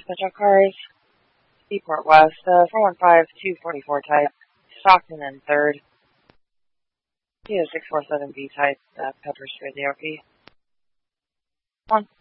Central Cars, Seaport West, 415-244 type, Stockton and 3rd. 647B type, Pepper Street, ARP. 1.